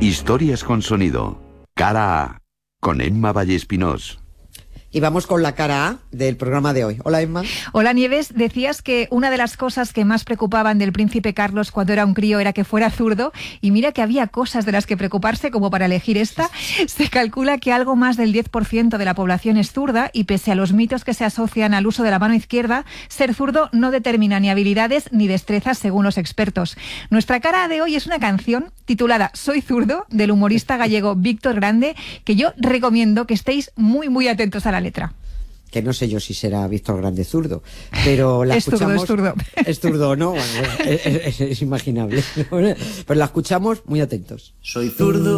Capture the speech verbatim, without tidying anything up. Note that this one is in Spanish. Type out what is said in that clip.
Historias con sonido. Cara A. Con Emma Vallespinós. Y vamos con la cara A del programa de hoy. Hola, Emma. Hola, Nieves. Decías que una de las cosas que más preocupaban del príncipe Carlos cuando era un crío era que fuera zurdo. Y mira que había cosas de las que preocuparse como para elegir esta. Se calcula que algo más del diez por ciento de la población es zurda y pese a los mitos que se asocian al uso de la mano izquierda, ser zurdo no determina ni habilidades ni destrezas según los expertos. Nuestra cara A de hoy es una canción titulada Soy zurdo, del humorista gallego Víctor Grande, que yo recomiendo que estéis muy, muy atentos a la letra. Que no sé yo si será Víctor Grande zurdo, pero la es escuchamos... Zurdo, es zurdo. Es zurdo, ¿no? Bueno, es, es, es imaginable. Pero la escuchamos muy atentos. Soy zurdo.